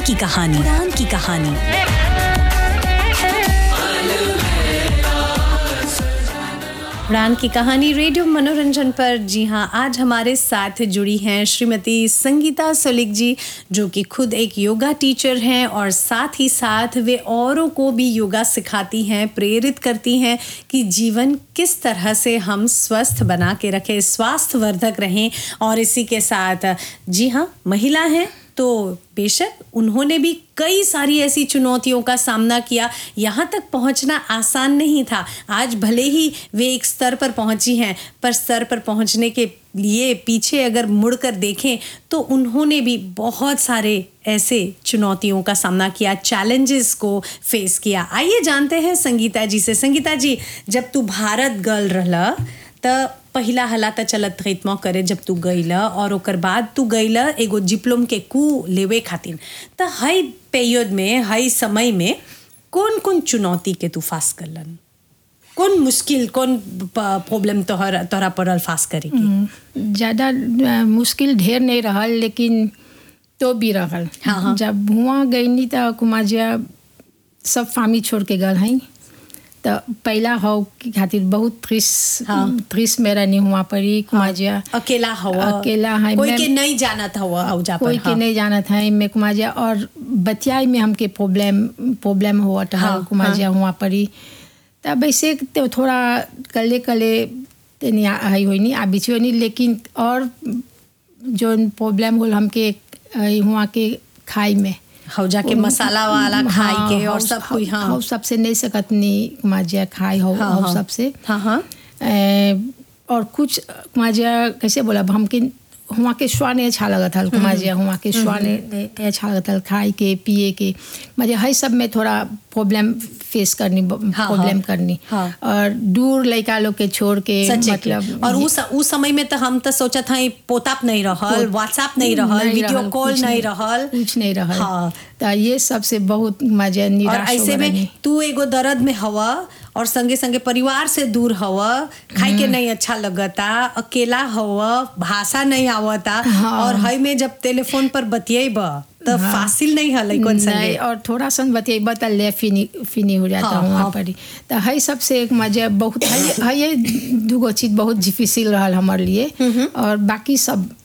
की कहानी, उड़ान की कहानी। उड़ान की कहानी रेडियो मनोरंजन पर। जी हाँ, आज हमारे साथ जुड़ी हैं श्रीमती संगीता सोलिक जी, जो कि खुद एक योगा टीचर हैं और साथ ही साथ वे औरों को भी योगा सिखाती हैं, प्रेरित करती हैं कि जीवन किस तरह से हम स्वस्थ बना के रखें, स्वास्थ्यवर्धक रहें। और इसी के साथ जी हाँ, महिला हैं तो बेशक उन्होंने भी कई सारी ऐसी चुनौतियों का सामना किया। यहाँ तक पहुँचना आसान नहीं था। आज भले ही वे एक स्तर पर पहुँची हैं, पर स्तर पर पहुँचने के लिए पीछे अगर मुड़कर देखें तो उन्होंने भी बहुत सारे ऐसे चुनौतियों का सामना किया, चैलेंजेस को फेस किया। आइए जानते हैं संगीता जी से। संगीता जी, जब तू भारत गर्ल रहला त पहिला हला त चलत खिदमत करे जब तू गईला और ओकर बाद तू गईला एगो डिप्लोम के कू लेवे खातिर, त हई पीरियड में, हई समय में कौन कौन चुनौती के तू फास करलन? कौन मुश्किल, कौन प्रॉब्लम तोहरा पड़ल फास करे के? ज़्यादा मुश्किल ढेर नहीं रहल, लेकिन तो भी रहल। हाँ। जब हुआ गईनी त कुमाजिया सब फामी छोड़ के गल हैं। तो पहला हो की खातिर बहुत त्रिस मेरा नहीं हुआ पड़ी कुमाजिया। अकेला है, कोई के नहीं जानत हुआ कोई के नहीं जानत है मैं कुमाजिया। और बतियाई में हमके प्रॉब्लम हुआ था कुमाजिया हुआ पड़ी। तब ऐसे तो थोड़ा कले तेनी आई हुई नहीं, आबिची हुई नहीं, लेकिन और जो प्रॉब्लम हो हमके हुआ के खाई में हो जाके मसाला वाला खाई के और सब कोई। हाँ, सबसे नहीं सकत नहीं माजिया खाई हो सबसे। और कुछ माजिया कैसे बोला हमके हुआ के स्वाद नहीं अच्छा लगा था माजिया, हुआ के स्वाद नहीं अच्छा लगा था खाई के पिए के। माजिया हर सब में थोड़ा प्रॉब्लम फेस करनी, प्रॉब्लम करनी। और दूर लड़का लोग के छोड़ के मतलब। और उस समय में तो हम तो सोचत हई पोताप नहीं रहल, व्हाट्सएप नहीं रहल, वीडियो कॉल नहीं रहल, कुछ नहीं रहल। तो ये सबसे बहुत मजा निराश। और ऐसे में तू एगो दर्द में हवा और संगे संगे परिवार से दूर हवा, खाई के नहीं अच्छा लगता, अकेला हवा, भाषा नहीं आवता। और हई में जब टेलीफोन पर बतियाइबा तो फासिल नहीं हल कौन संगे। और थोड़ा सन बतियाइबा तो ले फिनी हो जाता वहाँ पर। तो हई सबसे एक मजा बहुत है। ये दूगो चीज बहुत डिफिसिल रहल हमारे लिए। और बाकी सब